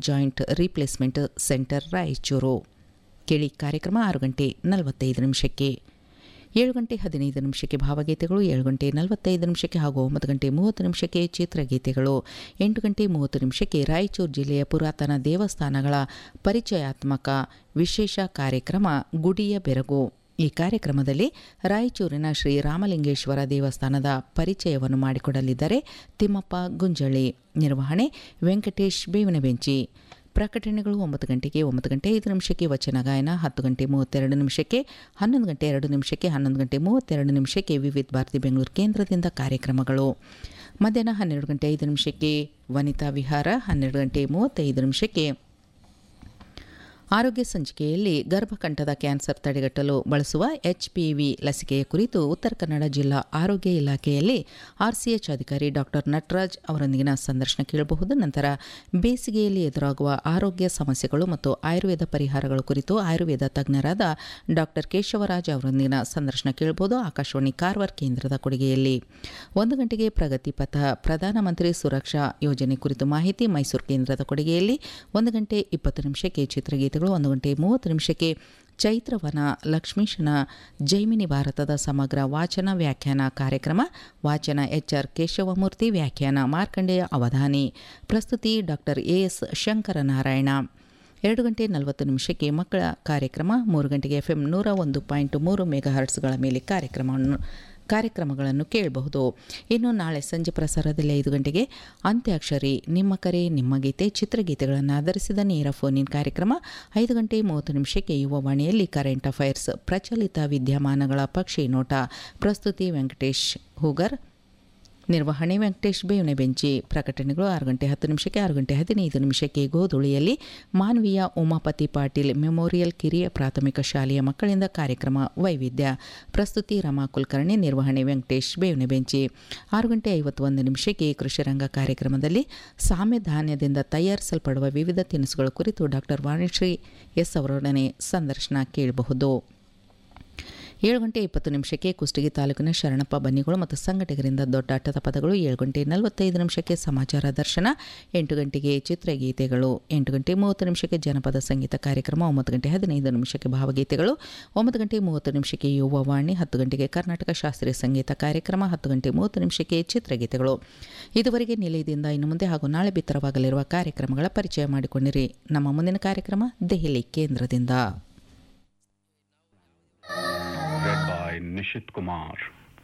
Joint replacement centre Raichur. ಕೇಳಿ ಕಾರ್ಯಕ್ರಮ 6:45 7:15 ಭಾವಗೀತೆಗಳು, 7:45 ಹಾಗೂ 9:30 ಚಿತ್ರಗೀತೆಗಳು, 8:30 ರಾಯಚೂರು ಜಿಲ್ಲೆಯ ಪುರಾತನ ದೇವಸ್ಥಾನಗಳ ಪರಿಚಯಾತ್ಮಕ ವಿಶೇಷ ಕಾರ್ಯಕ್ರಮ ಗುಡಿಯ ಬೆರಗು. ಈ ಕಾರ್ಯಕ್ರಮದಲ್ಲಿ ರಾಯಚೂರಿನ ಶ್ರೀ ರಾಮಲಿಂಗೇಶ್ವರ ದೇವಸ್ಥಾನದ ಪರಿಚಯವನ್ನು ಮಾಡಿಕೊಡಲಿದ್ದಾರೆ ತಿಮ್ಮಪ್ಪ ಗುಂಜಳ್ಳಿ. ನಿರ್ವಹಣೆ ವೆಂಕಟೇಶ್ ಬೇವಿನಬೆಂಚಿ. ಪ್ರಕಟಣೆಗಳು 9:00 9:05 ವಚನ ಗಾಯನ, 10:32 11:02 11:32 ವಿವಿಧ ಭಾರತಿ ಬೆಂಗಳೂರು ಕೇಂದ್ರದಿಂದ ಕಾರ್ಯಕ್ರಮಗಳು. ಮಧ್ಯಾಹ್ನ 12:05 ವನಿತಾ ವಿಹಾರ, 12:35 ಆರೋಗ್ಯ ಸಂಚಿಕೆಯಲ್ಲಿ ಗರ್ಭಕಂಠದ ಕ್ಯಾನ್ಸರ್ ತಡೆಗಟ್ಟಲು ಬಳಸುವ HPV ಲಸಿಕೆಯ ಕುರಿತು ಉತ್ತರ ಕನ್ನಡ ಜಿಲ್ಲಾ ಆರೋಗ್ಯ ಇಲಾಖೆಯಲ್ಲಿ RCH ಅಧಿಕಾರಿ ಡಾಕ್ಟರ್ ನಟರಾಜ್ ಅವರೊಂದಿಗಿನ ಸಂದರ್ಶನ ಕೇಳಬಹುದು. ನಂತರ ಬೇಸಿಗೆಯಲ್ಲಿ ಎದುರಾಗುವ ಆರೋಗ್ಯ ಸಮಸ್ಯೆಗಳು ಮತ್ತು ಆಯುರ್ವೇದ ಪರಿಹಾರಗಳ ಕುರಿತು ಆಯುರ್ವೇದ ತಜ್ಞರಾದ ಡಾಕ್ಟರ್ ಕೇಶವರಾಜ್ ಅವರೊಂದಿಗಿನ ಸಂದರ್ಶನ ಕೇಳಬಹುದು. ಆಕಾಶವಾಣಿ ಕಾರವಾರ ಕೇಂದ್ರದ ಕೊಡುಗೆಯಲ್ಲಿ 1 ಗಂಟೆಗೆ ಪ್ರಗತಿ ಪಥ ಪ್ರಧಾನಮಂತ್ರಿ ಸುರಕ್ಷಾ ಯೋಜನೆ ಕುರಿತು ಮಾಹಿತಿ ಮೈಸೂರು ಕೇಂದ್ರದ ಕೊಡುಗೆಯಲ್ಲಿ. 1:20 ಚಿತ್ರಗೀತೆಗಳು, 1:30 ಚೈತ್ರವನ ಲಕ್ಷ್ಮೀಶನ ಜೈಮಿನಿ ಭಾರತದ ಸಮಗ್ರ ವಾಚನ ವ್ಯಾಖ್ಯಾನ ಕಾರ್ಯಕ್ರಮ. ವಾಚನ HR ಕೇಶವಮೂರ್ತಿ, ವ್ಯಾಖ್ಯಾನ ಮಾರ್ಕಂಡೇಯ ಅವಧಾನಿ, ಪ್ರಸ್ತುತಿ ಡಾಕ್ಟರ್ AS ಶಂಕರನಾರಾಯಣ. 2:40 ಮಕ್ಕಳ ಕಾರ್ಯಕ್ರಮ. 3 ಗಂಟೆಗೆ FM 101.3 ಮೆಗಾಹರ್ಟ್ಸ್ಗಳ ಮೇಲೆ ಕಾರ್ಯಕ್ರಮಗಳನ್ನು ಕೇಳಬಹುದು. ಇನ್ನು ನಾಳೆ ಸಂಜೆ ಪ್ರಸಾರದಲ್ಲಿ 5 ಗಂಟೆಗೆ ಅಂತ್ಯಾಕ್ಷರಿ, ನಿಮ್ಮ ಕರೆ ನಿಮ್ಮ ಗೀತೆ ಚಿತ್ರಗೀತೆಗಳನ್ನು ಆಧರಿಸಿದ ನೇರ ಫೋನ್ ಇನ್ ಕಾರ್ಯಕ್ರಮ. 5:30 ಯುವವಾಣಿಯಲ್ಲಿ ಕರೆಂಟ್ ಅಫೈರ್ಸ್, ಪ್ರಚಲಿತ ವಿದ್ಯಮಾನಗಳ ಪಕ್ಷಿ ನೋಟ, ಪ್ರಸ್ತುತಿ ವೆಂಕಟೇಶ್ ಹೂಗರ್, ನಿರ್ವಹಣೆ ವೆಂಕಟೇಶ್ ಬೇವಿನಬೆಂಚಿ. ಪ್ರಕಟಣೆಗಳು 6:10 6:15 ಗೋಧುಳಿಯಲ್ಲಿ ಮಾನವೀಯ ಉಮಾಪತಿ ಪಾಟೀಲ್ ಮೆಮೋರಿಯಲ್ ಕಿರಿಯ ಪ್ರಾಥಮಿಕ ಶಾಲೆಯ ಮಕ್ಕಳಿಂದ ಕಾರ್ಯಕ್ರಮ ವೈವಿಧ್ಯ, ಪ್ರಸ್ತುತಿ ರಮಾ ಕುಲಕರ್ಣಿ, ನಿರ್ವಹಣೆ ವೆಂಕಟೇಶ್ ಬೇವಿನಬೆಂಚಿ. 6:51 ಕೃಷಿರಂಗ ಕಾರ್ಯಕ್ರಮದಲ್ಲಿ ಸಾಮೆ ಧಾನ್ಯದಿಂದ ತಯಾರಿಸಲ್ಪಡುವ ವಿವಿಧ ತಿನಿಸುಗಳ ಕುರಿತು ಡಾಕ್ಟರ್ ವಾಣಿಶ್ರೀ ಎಸ್ ಅವರೊಡನೆ ಸಂದರ್ಶನ ಕೇಳಬಹುದು. 7:20 ಕುಷ್ಟಗಿ ತಾಲೂಕಿನ ಶರಣಪ್ಪ ಬನ್ನಿಗಳು ಮತ್ತು ಸಂಘಟಕರಿಂದ ದೊಡ್ಡಾಟದ ಪದಗಳು. 7:45 ಸಮಾಚಾರ ದರ್ಶನ. 8 ಗಂಟೆಗೆ ಚಿತ್ರಗೀತೆಗಳು. 8:30 ಜನಪದ ಸಂಗೀತ ಕಾರ್ಯಕ್ರಮ. 9:15 ಭಾವಗೀತೆಗಳು. 9:30 ಯುವವಾಣಿ. 10 ಗಂಟೆಗೆ ಕರ್ನಾಟಕ ಶಾಸ್ತ್ರೀಯ ಸಂಗೀತ ಕಾರ್ಯಕ್ರಮ. 10:30 ಚಿತ್ರಗೀತೆಗಳು. ಇದುವರೆಗೆ ನಿಲಯದಿಂದ ಇನ್ನು ಮುಂದೆ ಹಾಗೂ ನಾಳೆ ಬಿತ್ತರವಾಗಲಿರುವ ಕಾರ್ಯಕ್ರಮಗಳ ಪರಿಚಯ ಮಾಡಿಕೊಂಡಿರಿ. ನಮ್ಮ ಮುಂದಿನ ಕಾರ್ಯಕ್ರಮ ದೆಹಲಿ ಕೇಂದ್ರದಿಂದ. Read by Nishit Kumar.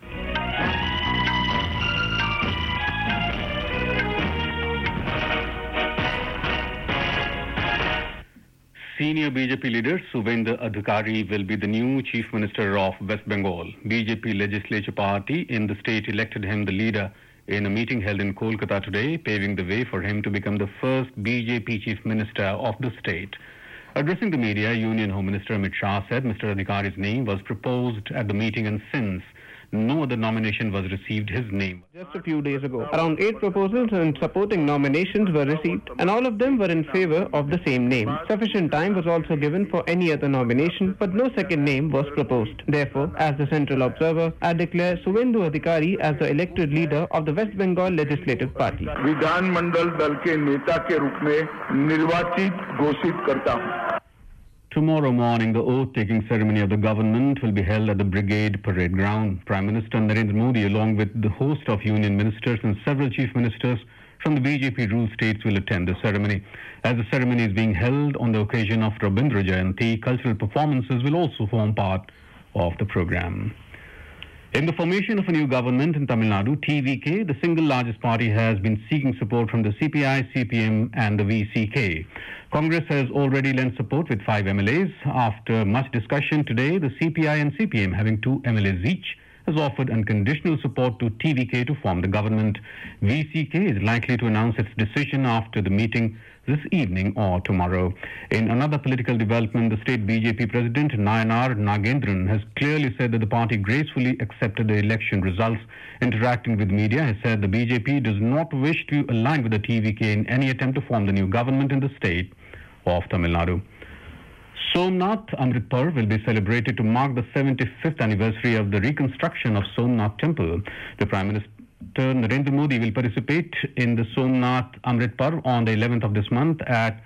Senior BJP leader Subendra Adhikari will be the new Chief Minister of West Bengal. BJP legislature party in the state elected him the leader in a meeting held in Kolkata today, paving the way for him to become the first BJP Chief Minister of the state. Addressing the media, Union Home Minister Amit Shah said Mr. Adhikari's name was proposed at the meeting, and since no other nomination was received, his name. Just a few days ago, around 8 proposals and supporting nominations were received, and all of them were in favor of the same name. Sufficient time was also given for any other nomination, but no second name was proposed. Therefore, as the central observer, I declare Subendra Adhikari as the elected leader of the West Bengal Legislative Party. विधान मंडल दल के नेता के रूप में निर्वाचित घोषित करता हूं. Tomorrow morning, the oath-taking ceremony of the government will be held at the Brigade Parade Ground. Prime Minister Narendra Modi, along with the host of union ministers and several chief ministers from the BJP-ruled states, will attend the ceremony. As the ceremony is being held on the occasion of Rabindra Jayanti, cultural performances will also form part of the program. In the formation of a new government in Tamil Nadu, TVK, the single largest party, has been seeking support from the CPI, CPM and the VCK. Congress has already lent support with 5 MLAs. After much discussion today, the CPI and CPM, having 2 MLAs each, has offered unconditional support to TVK to form the government. VCK is likely to announce its decision after the meeting this evening or tomorrow. In another political development, the state BJP president Nayanar Nagendran has clearly said that the party gracefully accepted the election results. Interacting with media, he said the BJP does not wish to align with the TVK in any attempt to form the new government in the state of Tamil Nadu. Somnath Amrit Parv will be celebrated to mark the 75th anniversary of the reconstruction of Somnath Temple. The Prime Minister Narendra Modi will participate in the Somnath Amrit Parv on the 11th of this month at